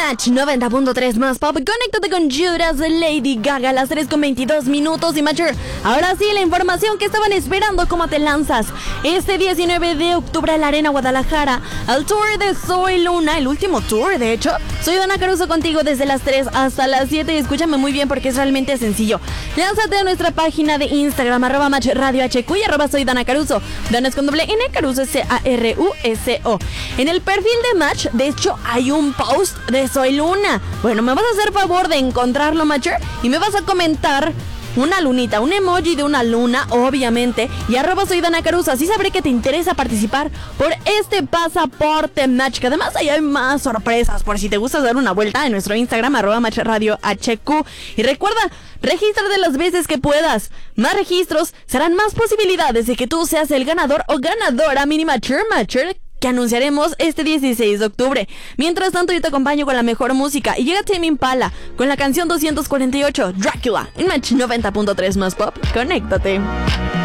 Match 90.3 más pop. Conéctate con Judas de Lady Gaga a las 3:22 y Matcher. Ahora sí, la información que estaban esperando. ¿Cómo te lanzas? Este 19 de octubre a la Arena Guadalajara al tour de Soy Luna, el último tour de hecho. Soy Dana Caruso contigo desde las 3 hasta las 7 y escúchame muy bien porque es realmente sencillo. Lánzate a nuestra página de Instagram @Match Radio HQ y @Soy Dana Caruso. Dana es con doble N, Caruso es Caruso. En el perfil de Match, de hecho, hay un post de Soy Luna. Bueno, me vas a hacer favor de encontrarlo, Matcher, y me vas a comentar una lunita, un emoji de una luna, obviamente, y @Soy Dana Caruso. Así sabré que te interesa participar por este pasaporte Match, que además ahí hay más sorpresas por si te gusta dar una vuelta en nuestro Instagram @Match Radio HQ. Y recuerda, regístrate las veces que puedas. Más registros serán más posibilidades de que tú seas el ganador o ganadora mini Matcher que anunciaremos este 16 de octubre. Mientras tanto, yo te acompaño con la mejor música y llega Tame Impala con la canción 248, Drácula, en Match 90.3 más pop. Conéctate.